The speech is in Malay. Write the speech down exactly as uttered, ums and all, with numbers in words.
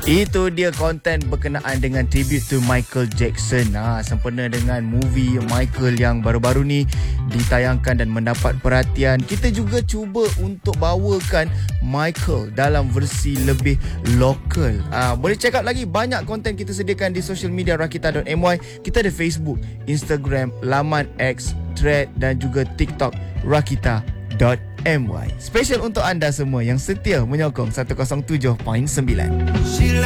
Itu dia konten berkenaan dengan tribute to Michael Jackson. Ha, sempena dengan movie Michael yang baru-baru ni ditayangkan dan mendapat perhatian. Kita juga cuba untuk bawakan Michael dalam versi lebih lokal. Ha, boleh check out lagi banyak konten kita sediakan di social media rakita dot my. Kita ada Facebook, Instagram, laman X, Thread dan juga TikTok rakita dot my. Special untuk anda semua yang setia menyokong seratus tujuh perpuluhan sembilan.